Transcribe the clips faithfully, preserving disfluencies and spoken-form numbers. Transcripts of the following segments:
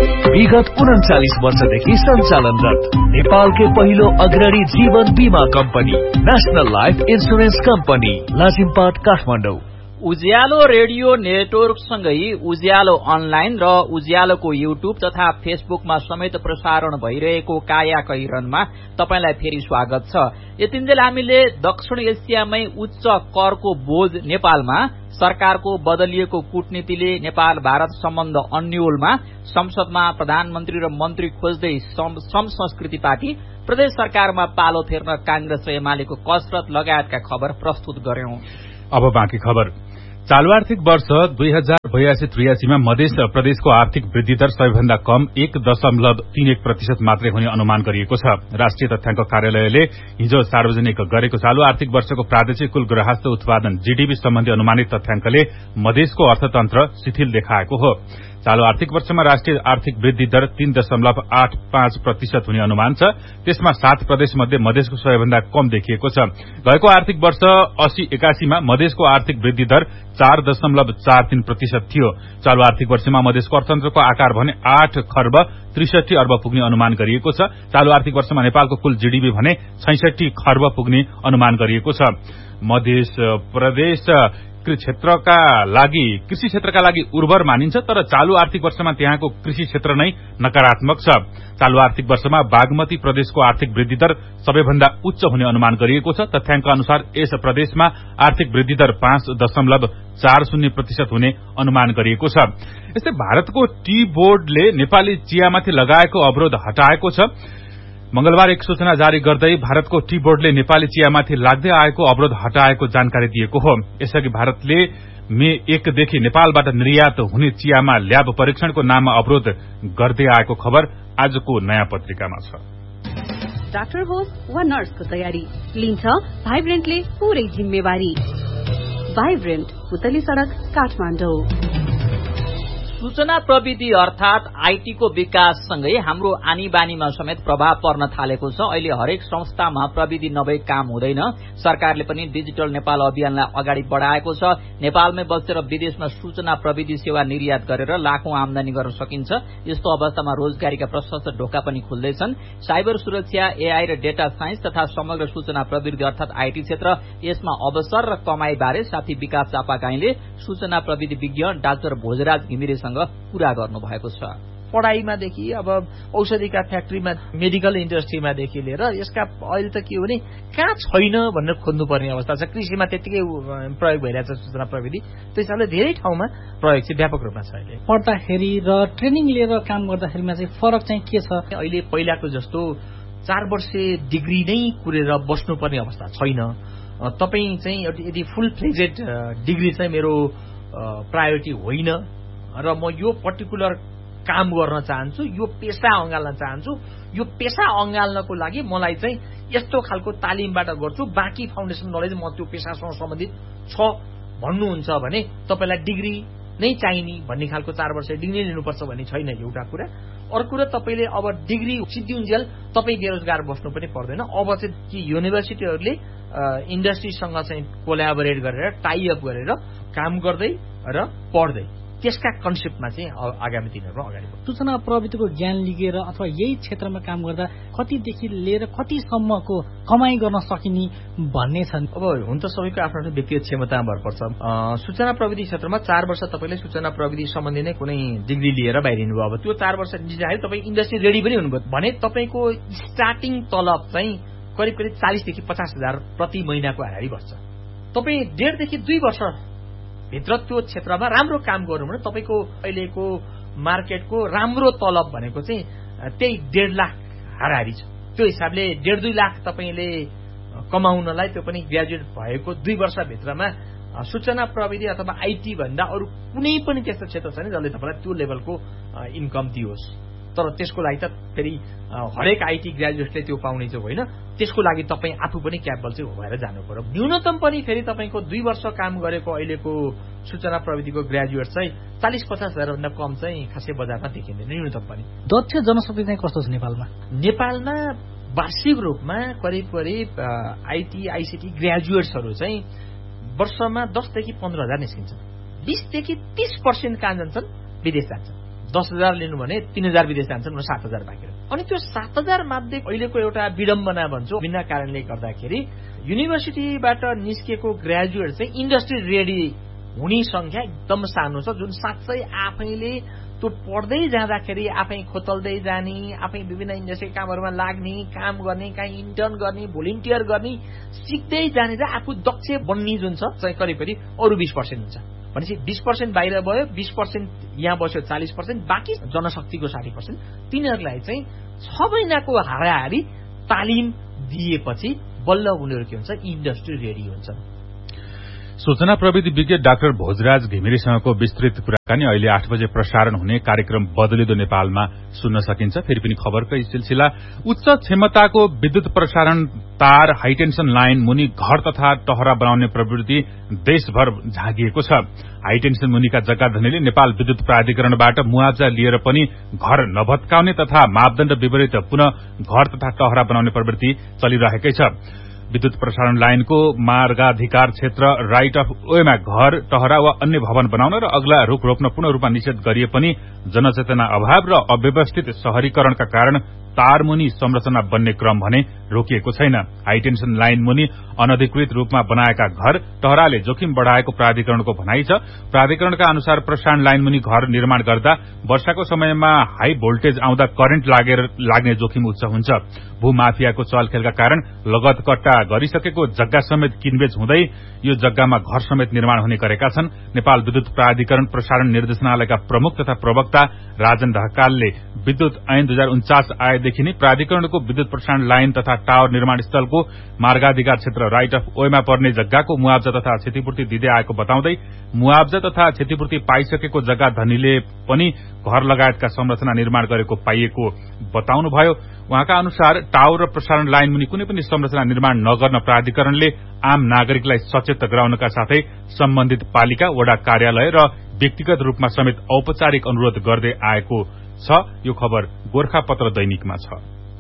विगत उन्चालीस वर्षदेखि सञ्चालनरत नेपालकै पहिलो अग्रणी जीवन बीमा company national life insurance company Lazimpat Kathmandu. उज्यालो रेडियो नेटवर्क सँगै उज्यालो अनलाइन र उज्यालोको युट्युब तथा फेसबुकमा समेत प्रसारण भइरहेको काया कैरनमा तपाईलाई फेरि स्वागत छ। यतिन्जेल हामीले दक्षिण एसियामै उच्च करको बोझ नेपालमा, सरकारको बदलिएको कूटनीतिले नेपाल भारत सम्बन्ध अन्योलमा, संसदमा प्रधानमन्त्री र मन्त्री खोज्दै सम संस्कृति पार्टी, प्रदेश सरकारमा पालो फेर्न कांग्रेस र एमालेको कसरत लगायतका खबर प्रस्तुत गर्यौं। अब बाँकी खबर। चालू आर्थिक वर्ष दुई हजार बयासी त्रियासीमा मध्य प्रदेशको आर्थिक वृद्धि दर सबैभन्दा कम एक दशमलव तीन एक प्रतिशत मात्रै हुने अनुमान गरिएको छ। राष्ट्रिय तथ्याङ्क कार्यालयले हिजो सार्वजनिक गरेको चालू आर्थिक वर्षको प्रादेशिक कुल गृहस्थ उत्पादन जीडीपी सम्बन्धी अनुमानित तथ्याङ्कले मधेसको अर्थतन्त्र शिथिल देखाएको हो। चालू आर्थिक वर्षमा राष्ट्रिय आर्थिक वृद्धि दर तीन दशमलव आठ पाँच प्रतिशत हुने अनुमान छ। त्यसमा सात प्रदेश मध्ये मधेसको सबैभन्दा कम देखिएको छ। गएको आर्थिक वर्ष अस्सी एकासीमा मधेसको आर्थिक वृद्धि दर चार दशमलव चार तीन प्रतिशत थियो। चालू आर्थिक वर्षमा मधेसको अर्थतन्त्रको आकार भने आठ खर्ब त्रिसठी अर्ब पुग्ने अनुमान गरिएको छ। चालू आर्थिक वर्षमा नेपालको कुल जीडीपी भने छैसठी खर्ब पुग्ने अनुमान गरिएको छ। मध्य प्रदेश क्षेत्रका लागि कृषि क्षेत्रका लागि उर्वर मानिन्छ, तर चालू आर्थिक वर्षमा त्यहाँको कृषि क्षेत्र नै नकारात्मक छ। चालू आर्थिक वर्षमा बागमती प्रदेशको आर्थिक वृद्धि दर सबैभन्दा उच्च हुने अनुमान गरिएको छ। तथ्याङ्क अनुसार यस प्रदेशमा आर्थिक वृद्धि दर पाँच दशमलव चार शून्य प्रतिशत हुने अनुमान गरिएको छ। यस्तै भारतको टी बोर्डले नेपाली चियामाथि लगाएको अवरोध हटाएको छ। मंगलबार एक सूचना जारी गर्दै भारतको टी बोर्डले नेपाली चियामाथि लाग्दै आएको अवरोध हटाएको जानकारी दिएको हो। यसअघि भारतले मे एकदेखि नेपालबाट निर्यात हुने चियामा ल्याब परीक्षणको नाममा अवरोध गर्दै आएको खबर आजको नयाँ पत्रिकामा छ। डाक्टर होस् वा नर्सको तयारी लिन्छ भाइब्रेन्टले पूरै जिम्मेवारी। भाइब्रेन्ट पुतली सड़क काठमाडौँ। सूचना प्रविधि अर्थात आईटी को विकाससँगै हाम्रो आनी बानीमा समेत प्रभाव पर्न थालेको छ। अहिले हरेक संस्थामा प्रविधि नभई काम हुँदैन। सरकारले पनि डिजिटल नेपाल अभियानलाई अगाडि बढाएको छ। नेपालमै बसेर विदेशमा सूचना प्रविधि सेवा निर्यात गरेर लाखौं आमदानी गर्न सकिन्छ। यस्तो अवस्थामा रोजगारीका प्रशस्त ढोका पनि खुल्दैछन्। साइबर सुरक्षा, एआई र डेटा साइन्स तथा समग्र सूचना प्रविधि अर्थात आईटी क्षेत्र, यसमा अवसर र कमाई बारे साथी विकास चापागाईले सूचना प्रविधि विज्ञ डाक्टर भोजराज घिमिरे कुरा गर्नु भएको छ। पढाइमादेखि अब औषधिका फ्याक्ट्रीमा, मेडिकल इन्डस्ट्रीमादेखि लिएर यसका अहिले त के हो भने कहाँ छैन भनेर खोज्नुपर्ने अवस्था छ। कृषिमा त्यतिकै प्रयोग भइरहेछ सूचना प्रविधि, त्यस हिसाबले धेरै ठाउँमा प्रयोग चाहिँ व्यापक रूपमा छ। अहिले पढ्दाखेरि र ट्रेनिङ लिएर काम गर्दाखेरिमा चाहिँ फरक चाहिँ के छ? अहिले पहिलाको जस्तो चार वर्षे डिग्री नै कुरेर बस्नुपर्ने अवस्था छैन। तपाईँ चाहिँ यदि फुल फ्लेजेड डिग्री चाहिँ मेरो प्रायोरिटी होइन र म यो पर्टिकुलर काम गर्न चाहन्छु, यो पेशा अँगाल्न चाहन्छु, यो पेशा अँगाल्नको लागि मलाई चाहिँ यस्तो खालको तालिमबाट गर्छु, बाँकी फाउन्डेसन नलेज म त्यो पेशासँग सम्बन्धित छ भन्नुहुन्छ भने तपाईँलाई डिग्री नै चाहिने भन्ने खालको चार वर्ष डिग्री लिनुपर्छ भन्ने छैन एउटा कुरा। अर्को कुरा, तपाईँले अब डिग्री सिद्धिउन्जेल तपाईँ बेरोजगार बस्नु पनि पर्दैन। अब चाहिँ कि युनिभर्सिटीहरूले इन्डस्ट्रीसँग चाहिँ कोल्याबोरेट गरेर टाइअप गरेर काम गर्दै र पढ्दै त्यसका कन्सेप्टमा चाहिँ आगामी दिनहरूमा अगाडि बढ्छ। सूचना प्रविधिको ज्ञान लिएर अथवा यही क्षेत्रमा काम गर्दा कतिदेखि लिएर कतिसम्मको कमाई गर्न सकिने भन्ने छन्? अब हुन त सबैको आफ्नो आफ्नो व्यक्तिगत क्षमतामा भर पर्छ। सूचना प्रविधि क्षेत्रमा चार वर्ष तपाईँले सूचना प्रविधि सम्बन्धी नै कुनै डिग्री लिएर बाहिरिनु भयो। अब त्यो चार वर्ष दिँदाखेरि तपाईँ इन्डस्ट्री रेडी पनि हुनुभयो भने तपाईँको स्टार्टिङ तलब चाहिँ करिब करिब चालिसदेखि पचास हजार प्रति महिनाको हाराहारी बस्छ। तपाईँ डेढदेखि दुई वर्ष भित्र त्यो क्षेत्रमा राम्रो काम गर्नु भने तपाईँको अहिलेको मार्केटको राम्रो तलब भनेको चाहिँ त्यही डेढ लाख हाराहारी छ। त्यो हिसाबले डेढ दुई लाख तपाईँले कमाउनलाई त्यो पनि ग्रेजुएट भएको दुई वर्षभित्रमा सूचना प्रविधि अथवा आईटी भन्दा अरू कुनै पनि त्यस्तो क्षेत्र छैन जसले तपाईँलाई त्यो लेभलको इन्कम दियोस्। तर त्यसको लागि त फेरि हरेक आईटी ग्रेजुएटले त्यो पाउने चाहिँ होइन। त्यसको लागि तपाईँ आफू पनि क्यापेबल चाहिँ भएर जानु पर्यो। न्यूनतम पनि फेरि तपाईँको दुई वर्ष काम गरेको अहिलेको सूचना प्रविधिको ग्रेजुएट चाहिँ चालिस पचास हजार भन्दा कम चाहिँ खासै बजारमा देखिँदैन न्यूनतम पनि। दक्ष जनशक्ति चाहिँ कस्तो छ नेपालमा? नेपालमा वार्षिक रूपमा करिब करिब आईटी आईसीटी ग्रेजुएट्सहरू चाहिँ वर्षमा दसदेखि पन्ध्र हजार निस्किन्छन्। बीसदेखि तीस पर्सेन्ट कहाँ जान्छन्? विदेश जान्छन्। दस हजार लिनु भने तीन हजार विदेश जान्छन् र सात हजार बाँकी। अनि त्यो सात हजार मध्ये अहिलेको एउटा विडम्बना भन्छु विभिन्न कारणले गर्दाखेरि युनिभर्सिटीबाट निस्केको ग्रेजुएट चाहिँ इन्डस्ट्री रेडी हुने संख्या एकदम सानो छ, जुन साँच्चै आफैले त्यो पढ्दै जाँदाखेरि आफै खोतल्दै जाने, आफै विभिन्न इन्डस्ट्री कामहरूमा लाग्ने, काम गर्ने, काहीँ इन्टर्न गर्ने, भोलिन्टियर गर्ने, सिक्दै जाने र आफू दक्ष बन्ने जुन छ चाहिँ करिब करिब अरू बीस पर्सेन्ट हुन्छ। भनेपछि बीस पर्सेन्ट बाहिर भयो, बीस पर्सेन्ट यहाँ बस्यो, चालिस पर्सेन्ट बाँकी जनशक्तिको साठी पर्सेन्ट तिनीहरूलाई चाहिँ छ महिनाको हाराहारी तालिम दिएपछि बल्ल उनीहरू के हुन्छ इन्डस्ट्री रेडी हुन्छ। सूचना प्रविधि विज्ञ डाक्टर भोजराज घिमिरेसँगको विस्तृत कुराकानी अहिले आठ बजे प्रसारण हुने कार्यक्रम बदलिदो नेपालमा सुन्न सकिन्छ। फेरि पनि खबरकै सिलसिला। उच्च क्षमताको विद्युत प्रसारण तार, हाइटेन्सन लाइन मुनि घर तथा टहरा बनाउने प्रवृत्ति देशभर झागिएको छ। हाइटेन्सन मुनिका जग्गा धनीले नेपाल विद्युत प्राधिकरणबाट मुआवजा लिएर पनि घर नभत्काउने तथा मापदण्ड विपरीत पुनः घर तथा टहरा बनाउने प्रवृत्ति चलिरहेकै छ। विद्युत प्रसारण लाइनको मार्गाधिकार क्षेत्र राइट अफ वेमा घर, टहरा वा अन्य भवन बनाउन र अग्ला रूख रोप्न पूर्ण रूपमा निषेध गरिए पनि जनचेतना अभाव र अव्यवस्थित शहरीकरणका कारण तारमुनि संरचना बन्ने क्रम भने रोकिएको छैन। हाइटेन्सन लाइन मुनि अनधिकृत रूपमा बनाएका घर टहराले जोखिम बढ़ाएको प्राधिकरणको भनाइ छ। प्राधिकरणका अनुसार प्रसारण लाइन मुनि घर निर्माण गर्दा वर्षाको समयमा हाई भोल्टेज आउँदा करेन्ट लागेर लाग्ने जोखिम उच्च हुन्छ। भूमाफियाको चलखेलका कारण लगत कट्टा गरिसकेको जग्गा समेत किनबेच हुँदै यो जग्गामा घर समेत निर्माण हुने गरेका छन्। नेपाल विद्युत प्राधिकरण प्रसारण निर्देशनालयका प्रमुख तथा प्रवक्ता राजन ढकालले विद्युत ऐन दुई हजार उन्चास आएदेखि नै प्राधिकरणको विद्युत प्रसारण लाइन तथा टावर निर्माण स्थलको मार्गाधिकार क्षेत्र राइट अफ वेमा पर्ने जग्गाको मुआवजा तथा क्षतिपूर्ति दिँदै आएको बताउँदै मुआवजा तथा क्षतिपूर्ति पाइसकेको जग्गा धनीले पनि घर लगायतका संरचना निर्माण गरेको पाइएको बताउनुभयो। उहाँका अनुसार टावर र प्रसारण लाइन मुनि कुनै पनि संरचना निर्माण नगर्न प्राधिकरणले आम नागरिकलाई सचेत गराउनका साथै सम्बन्धित पालिका, वडा कार्यालय र व्यक्तिगत रूपमा समेत औपचारिक अनुरोध गर्दै आएको छ। यो खबर गोर्खापत्र दैनिकमा छ।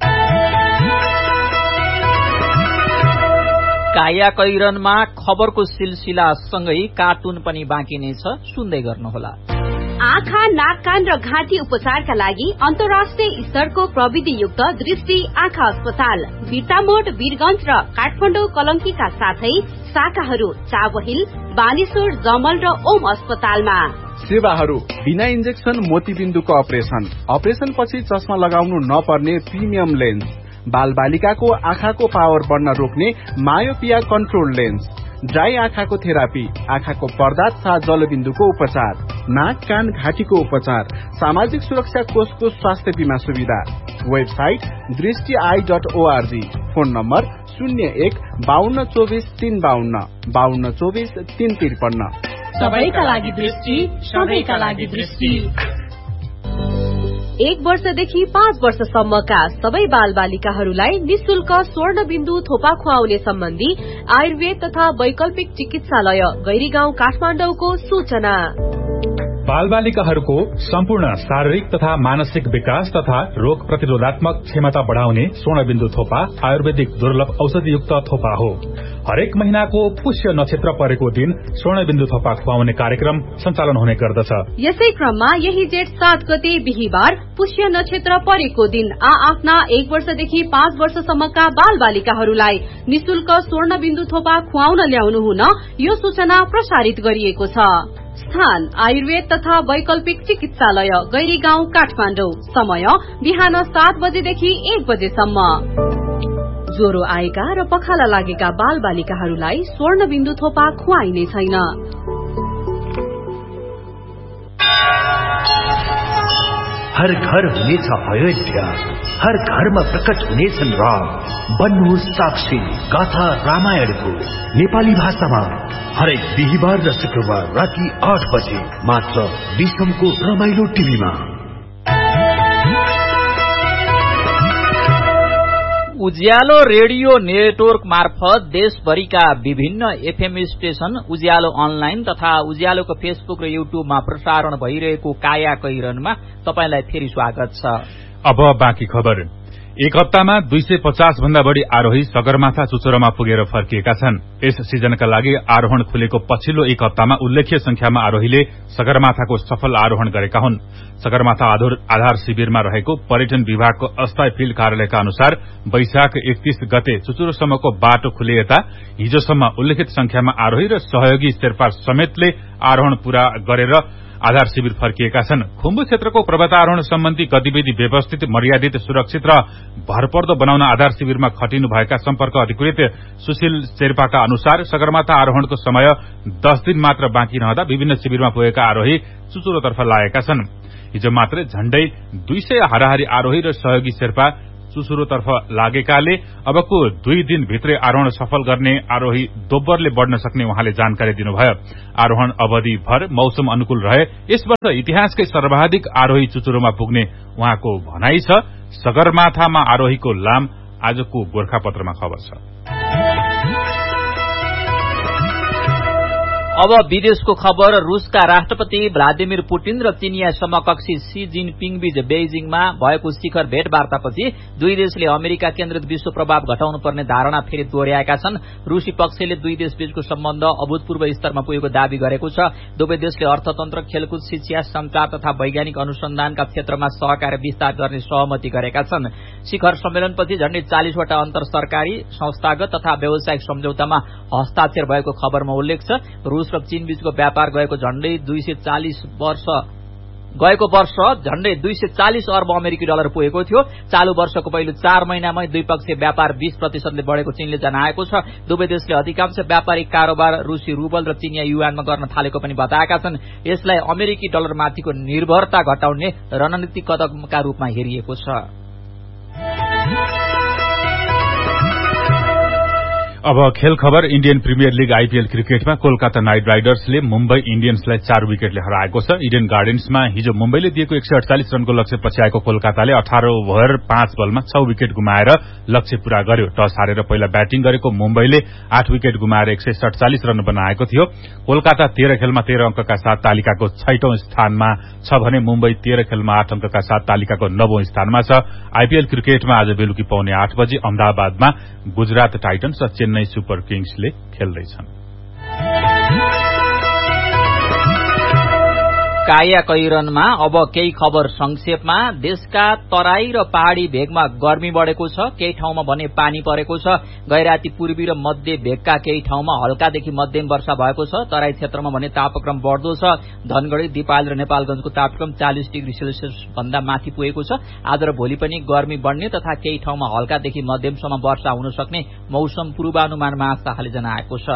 काया कैरनमा खबरको सिलसिला सँगै कार्टुन पनि बाँकी नै छ, सुन्दै गर्नुहोला। आँखा, नाक, कान र घाँटी उपचारका लागि अन्तर्राष्ट्रिय स्तरको प्रविधियुक्त दृष्टि आँखा अस्पताल बिर्तामोड, वीरगंज र काठमाडौँ कलंकीका साथै शाखाहरू चाबहिल, बानेश्वर, जमल र ओम अस्पतालमा। सेवाहरू बिना इन्जेक्सन मोतीबिन्दुको अपरेशन, अपरेशन पछि चस्मा लगाउनु नपर्ने प्रिमियम लेन्स, बाल बालिकाको आँखाको पावर बढ्न रोक्ने मायोपिया कन्ट्रोल लेन्स, ड्राई आँखाको थेरापी, आँखाको पर्दा तथा जलबिन्दुको उपचार, नाक, कान, घाँटीको उपचार, सामाजिक सुरक्षा कोषको स्वास्थ्य बीमा सुविधा। वेबसाइट दृष्टि I dot ORG. Phone number शून्य एक बाहन्न चौबिस तीन बाहन्न बाहन्न चौबिस तीन त्रिपन्न। सबैका लागि दृष्टि, सबैका लागि दृष्टि। एक वर्षदेखि पाँच वर्षसम्मका सबै बाल बालिकाहरूलाई निशुल्क स्वर्ण बिन्दु थोपा खुवाउने सम्बन्धी आयुर्वेद तथा वैकल्पिक चिकित्सालय गैरीगाउँ काठमाडौँको सूचना। बाल बालिकाहरूको सम्पूर्ण शारीरिक तथा मानसिक विकास तथा रोग प्रतिरोधात्मक क्षमता बढ़ाउने स्वर्णबिन्दु थोपा आयुर्वेदिक दुर्लभ औषधियुक्त थोपा हो। हरेक महीनाको पुष्य नक्षत्र परेको दिन स्वर्णबिन्दु थोपा खुवाउने कार्यक्रम सञ्चालन हुने गर्दछ। यसै क्रममा यही जेठ सात गते बिहीबार पुष्य नक्षत्र परेको दिन आ आफ्ना एक वर्षदेखि पाँच वर्षसम्मका बाल बालिकाहरूलाई निशुल्क स्वर्णबिन्दु थोपा खुवाउन ल्याउनु हुन यो सूचना प्रसारित गरिएको छ। स्थान आयुर्वेद तथा वैकल्पिक चिकित्सालय गैरीगाउँ काठमाडौँ। समय बिहान सात बजेदेखि एक बजेसम्म। ज्वरो आएका र पखाला लागेका बाल बालिकाहरूलाई स्वर्ण बिन्दु थोपा खुवाइने छैन। हर घर हुनेछ अयोध्या, हर घरमा प्रकट हुनेछन् राम। बन्नुहोस् साक्षी गाथा रामायणको नेपाली भाषामा हरेक बिहीबार र शुक्रबार राति आठ बजे मात्र विश्वको रमाइलो टिभीमा। उज्यालो रेडियो नेटवर्क मार्फत देशभरिका विभिन्न एफएम स्टेशन, उज्यालो अनलाइन तथा उज्यालोको फेसबुक र युट्युबमा प्रसारण भइरहेको काया कैरनमा तपाईलाई फेरि स्वागत छ। अब बाँकी खबर। एक हप्तामा दुई सय पचास भन्दा बढ़ी आरोही सगरमाथा चुचुरोमा पुगेर फर्किएका छन्। यस सिजनका लागि आरोहण खुलेको पछिल्लो एक हप्तामा उल्लेख्य संख्यामा आरोहीले सगरमाथाको सफल आरोहण गरेका हुन्। सगरमाथा आधार शिविरमा रहेको पर्यटन विभागको अस्थायी फिल्ड कार्यालयका अनुसार वैशाख एकतीस गते चुचुरोसम्मको बाटो खुले यता हिजोसम्म उल्लेखित संख्यामा आरोही र सहयोगी शेर्पा समेतले आरोहण पूरा गरेर आधार शिविर फर्किएका छन्। खुम्बु क्षेत्रको पर्वतारोहण सम्बन्धी गतिविधि व्यवस्थित, मर्यादित, सुरक्षित र भरपर्दो बनाउन आधार शिविरमा खटिनुभएका सम्पर्क अधिकृत सुशील शेर्पाका अनुसार सगरमाथा आरोहणको समय दस दिन मात्र बाँकी रहँदा विभिन्न शिविरमा पुगेका आरोही चुचुरोतर्फ लागेका छन्। हिजो मात्रै झण्डै दुई सय हाराहारी आरोही र सहयोगी शेर्पा चुचुरोतर्फ लागेकाले अबको दुई दिन भित्रै आरोहण सफल गर्ने आरोही दोब्बरले बढ़न सक्ने उहाँले जानकारी दिनुभयो। आरोहण अवधिभर मौसम अनुकूल रहे यस वर्ष इतिहासकै सर्वाधिक आरोही चुचुरोमा पुग्ने उहाँको भनाइ छ। सगरमाथामा आरोहीको लाम आजको गोर्खापत्रमा खबर छ। अब विदेशको खबर। रूसका राष्ट्रपति भ्लादिमिर पुटिन र चिनिया समकक्षी सी जिनपिङ बीच बेइजिङमा भएको शिखर भेटवार्तापछि दुई देशले अमेरिका केन्द्रित विश्व प्रभाव घटाउनु पर्ने धारणा फेरि दोहोर्याएका छन्। रूसी पक्षले दुई देश बीचको सम्बन्ध अभूतपूर्व स्तरमा पुगेको दावी गरेको छ। दुवै देशले अर्थतन्त्र, खेलकुद, शिक्षा, संचार तथा वैज्ञानिक अनुसन्धानका क्षेत्रमा सहकार्य विस्तार गर्ने सहमति गरेका छन्। शिखर सम्मेलनपछि झण्डै चालिसवटा अन्तर सरकारी, संस्थागत तथा व्यावसायिक सम्झौतामा हस्ताक्षर भएको खबरमा उल्लेख छ। रूस र चीन बीचको व्यापार गएको झण्डै दुई सय चालिस वर्ष गएको वर्ष झण्डै दुई सय चालिस अर्ब अमेरिकी डलर पुगेको थियो। चालू वर्षको पहिलो चार महिनामै द्विपक्षीय व्यापार बीस प्रतिशतले बढ़ेको चीनले जनाएको छ। दुवै देशले अधिकांश व्यापारिक कारोबार रूसी रूबल र चिनिया युआनमा गर्न थालेको पनि बताएका छन्। यसलाई अमेरिकी डलरमाथिको निर्भरता घटाउने रणनीतिक कदमका रूपमा हेरिएको छ। अब खेल खबर। इण्डियन प्रिमियर लीग आईपीएल क्रिकेटमा कोलकाता नाइट राइडर्सले मुम्बई इण्डियन्सलाई चार विकेटले हराएको छ। इडेन गार्डन्समा हिजो मुम्बईले दिएको एक सय अडचालिस रनको लक्ष्य पछ्याएको कोलकाताले अठार ओभर पाँच बलमा छ विकेट गुमाएर लक्ष्य पूरा गर्यो। टस हारेर पहिला ब्याटिङ गरेको मुम्बईले आठ विकेट गुमाएर एक सय सडचालिस रन बनाएको थियो। कोलकाता तेह्र खेलमा तेह्र अंकका साथ तालिकाको छैटौं स्थानमा छ भने मुम्बई तेह्र खेलमा आठ अंकका साथ तालिकाको नवौं स्थानमा छ। आईपीएल क्रिकेटमा आज बेलुकी पाउने आठ बजे अहमदाबादमा गुजरात टाइटन्स र चेन्नई सुपर किङ्सले खेल्दैछन्। काया कैरनमा अब केही खबर संक्षेपमा। देशका तराई र पहाड़ी भेगमा गर्मी बढ़ेको छ, केही ठाउँमा भने पानी परेको छ। गैराती पूर्वी र मध्य भेगका केही ठाउँमा हल्कादेखि मध्यम वर्षा भएको छ। तराई क्षेत्रमा भने तापक्रम बढ़दो छ। धनगढ़ी, दिपाल र नेपालगंजको तापक्रम चालिस डिग्री सेल्सियस भन्दा माथि पुगेको छ। आज र भोलि पनि गर्मी बढ़ने तथा केही ठाउँमा हल्कादेखि मध्यमसम्म वर्षा हुन सक्ने मौसम पूर्वानुमान महाशाखाले जनाएको छ।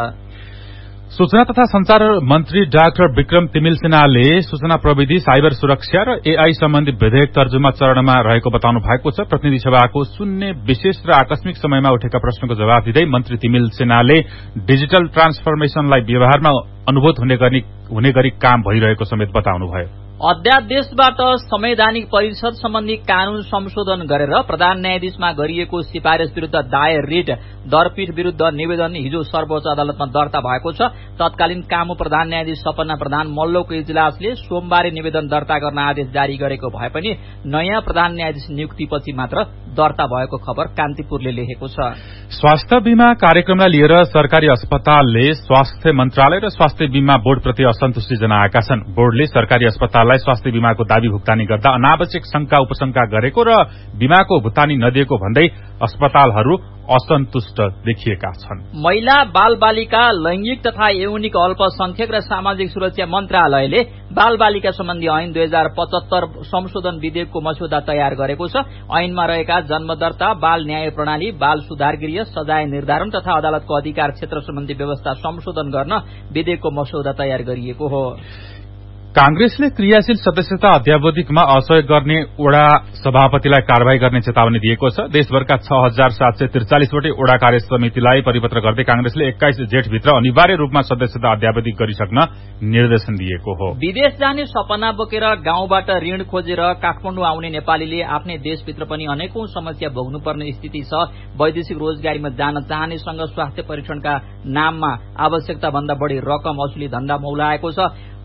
सूचना तथा संचार मन्त्री डाक्टर विक्रम तिमिल सिन्हाले सूचना प्रविधि, साइबर सुरक्षा र एआई सम्बन्धी विधेयक तर्जुमा चरणमा रहेको बताउनु भएको छ। प्रतिनिधि सभाको शून्य, विशेष र आकस्मिक समयमा उठेका प्रश्नको जवाब दिँदै मन्त्री तिमिल सिन्हाले डिजिटल ट्रान्सफर्मेशनलाई व्यवहारमा अनुभूत हुने गरी हुने गरी काम भइरहेको समेत बताउनुभयो। अध्यादेशबाट संवैधानिक परिषद सम्बन्धी कानून संशोधन गरेर प्रधान न्यायाधीशमा गरिएको सिफारिश विरूद्ध दायर रिट दरपीठ विरूद्ध निवेदन हिजो सर्वोच्च अदालतमा दर्ता भएको छ। तत्कालीन कामु प्रधान न्यायाधीश सपना प्रधान मल्लको इजलासले सोमबार निवेदन दर्ता गर्न आदेश जारी गरेको भए पनि नयाँ प्रधान न्यायाधीश नियुक्तिपछि मात्र दर्ता भएको खबर कान्तिपुरले लेखेको छ। स्वास्थ्य बीमा कार्यक्रमलाई लिएर सरकारी अस्पतालले स्वास्थ्य मन्त्रालय र स्वास्थ्य बीमा बोर्डप्रति असन्तुष्टि जनाएका छन्। बोर्डले सरकारी अस्पताललाई स्वास्थ्य बीमाको दावी भुक्तानी गर्दा अनावश्यक शंका उपशंका गरेको र बीमाको भुक्तानी नदिएको भन्दै अस्पतालहरू असन्तुष्ट देखिएका छन्। महिला, बाल बालिका, लैंगिक तथा यौनिक अल्पसंख्यक र सामाजिक सुरक्षा मन्त्रालयले बाल बालिका सम्बन्धी ऐन दुई हजार पचहत्तर संशोधन विधेयकको मस्यौदा तयार गरेको छ। ऐनमा रहेका जन्मदर्ता, बाल न्याय प्रणाली, बाल सुधार गृह, सजाय निर्धारण तथा अदालतको अधिकार क्षेत्र सम्बन्धी व्यवस्था संशोधन गर्न विधेयकको मस्यौदा तयार गरिएको हो। कांग्रेसले क्रियाशील सदस्यता अध्यावधिकमा असहयोग गर्ने ओडा सभापतिलाई कारवाही गर्ने चेतावनी दिएको छ। देशभरका छ हजार सात सय त्रिचालिसवटै ओडा कार्य समितिलाई परिपत्र गर्दै कांग्रेसले एक्काइस जेठभित्र अनिवार्य रूपमा सदस्यता अध्यावधिक गरिसक्न निर्देशन दिएको हो। विदेश जाने सपना बोकेर गाउँबाट ऋण खोजेर काठमाडौँ आउने नेपालीले आफ्नै देशभित्र पनि अनेकौं समस्या भोग्नुपर्ने स्थिति छ। वैदेशिक रोजगारीमा जान चाहनेसँग स्वास्थ्य परीक्षणका नाममा आवश्यकता भन्दा बढ़ी रकम असुली धन्दा मौलाएको छ।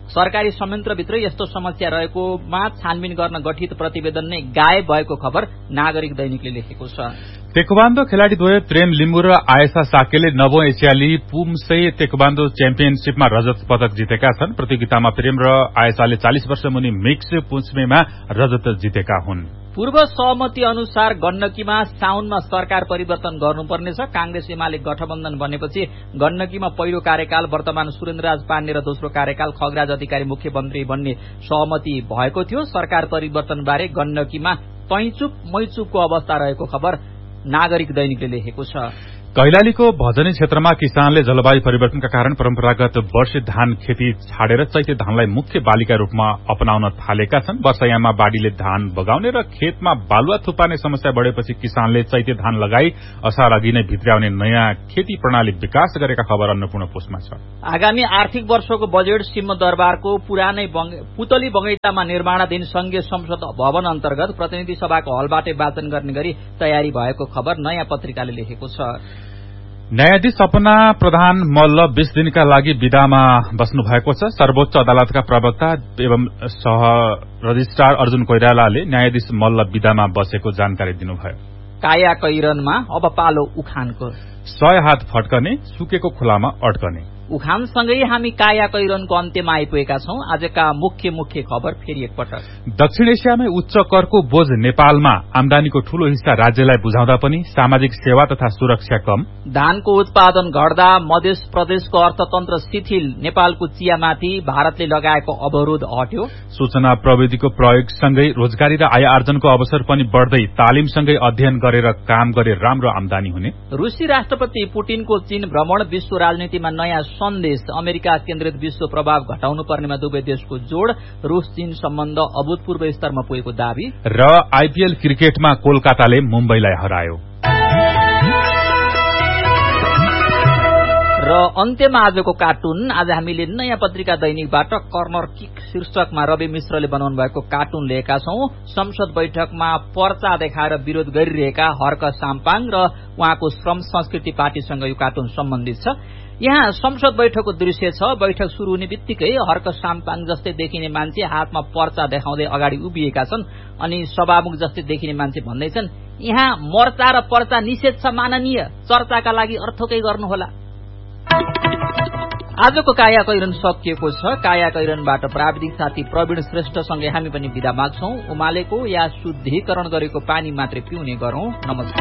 सरकारी संयन्त्रभित्रै यस्तो समस्या रहेकोमा छानबिन गर्न गठित प्रतिवेदन नै गायब भएको खबर नागरिक दैनिकले लेखेको छ। तेक्वान्दो खेलाड़ीद्वय प्रेम लिम्बू र आयशा साकेले नवौं एसियाली पुमसे तेक्वान्दो च्याम्पियनशीपमा रजत पदक जितेका छन्। प्रतियोगितामा प्रेम र आयशाले चालीस वर्ष मुनि मिक्स पुमसेमा रजत जितेका हुन्। पूर्व सहमति अनुसार गण्डकीमा साउनमा सरकार परिवर्तन गर्नुपर्नेछ। कांग्रेस एमाले गठबन्धन बनेपछि गण्डकीमा पहिलो कार्यकाल वर्तमान सुरेन्द्रराज पाण्डे र दोस्रो कार्यकाल खगराज अधिकारी मुख्यमन्त्री बन्ने सहमति भएको थियो। सरकार परिवर्तनबारे गण्डकीमा तैचुप मैचुपको अवस्था रहेको खबर नागरिक दैनिकले लेखेको छ। कैलालीको भजनी क्षेत्रमा किसानले जलवायु परिवर्तनका कारण परम्परागत वर्षे धान खेती छाडेर चैते धानलाई मुख्य बालीका रूपमा अपनाउन थालेका छन्। वर्षायाममा बाढीले धान बगाउने र खेतमा बालुवा थुपार्ने समस्या बढेपछि किसानले चैते धान लगाई असार अघि नै भित्र्याउने नयाँ खेती प्रणाली विकास गरेका खबर अन्नपूर्ण पोस्टमा छ। आगामी आर्थिक वर्षको बजेट सिंहदरबारको पुरानै पुतली बगैंचामा निर्माणाधीन संघीय संसद भवन अन्तर्गत प्रतिनिधि सभाको हलबाटै वाचन गर्ने गरी तयारी भएको खबर नयाँ पत्रिकाले लेखेको छ। न्यायाधीश सपना प्रधान मल्ल बीस दिनका लागि विदामा बस्नु भएको छ। सर्वोच्च अदालतका प्रवक्ता एवं सह रजिस्ट्रार अर्जुन कोइरालाले न्यायाधीश मल्ल विदामा बसेको जानकारी दिनुभयो। काया कैरनमा अब पालो उखानको। सय हात फटकने सुकेको खुलामा अड्कने। उखानसँगै हामी काया कैरनको अन्त्यमा आइपुगेका छौं। आजका मुख्य मुख्य खबर फेरि एकपटक। दक्षिण एसियामै उच्च करको बोझ नेपालमा आमदानीको ठूलो हिस्सा राज्यलाई बुझाउँदा पनि सामाजिक सेवा तथा सुरक्षा कम। धानको उत्पादन घट्दा मध्य प्रदेशको अर्थतन्त्र शिथिल। नेपालको चियामाथि भारतले लगाएको अवरोध हट्यो। सूचना प्रविधिको प्रयोगसँगै रोजगारी र आय आर्जनको अवसर पनि बढ्दै तालिमसँगै अध्ययन गरेर काम गरे राम्रो आमदानी हुने। रूसी राष्ट्रपति पुटिनको चीन भ्रमण विश्व राजनीतिमा नयाँ सन्देश। अमेरिका केन्द्रित विश्व प्रभाव घटाउनु पर्नेमा दुवै देशको जोड़। रूस चीन सम्बन्ध अभूतपूर्व स्तरमा पुगेको दावी। र आईपीएल क्रिकेटमा कोलकाताले मुम्बईलाई हरायो। र अन्त्यमा आजको कार्टुन। आज हामीले नयाँ पत्रिका दैनिकबाट कर्नर किक शीर्षकमा रवि मिश्रले बनाउनु भएको कार्टुन लिएका छौं। संसद बैठकमा पर्चा देखाएर विरोध गरिरहेका हर्क साम्पाङ र उहाँको श्रम संस्कृति पार्टीसँग यो कार्टुन सम्बन्धित छ। यहाँ संसद बैठकको दृश्य छ। बैठक शुरू हुने बित्तिकै हर्क साम्पाङ जस्तै देखिने मान्छे हातमा पर्चा देखाउँदै अगाडि उभिएका छन्। अनि सभामुख जस्तै देखिने मान्छे भन्दैछन्, यहाँ मर्चा र पर्चा निषेध छ माननीय, चर्चाका लागि अर्थकै गर्नुहोला। आजको काया कैरन सकिएको छ। काया कैरनबाट प्राविधिक साथी प्रवीण श्रेष्ठसँगै हामी पनि विदा माग्छौं। उमालेको या शुद्धिकरण गरेको पानी मात्रै पिउने गरौं। नमस्कार।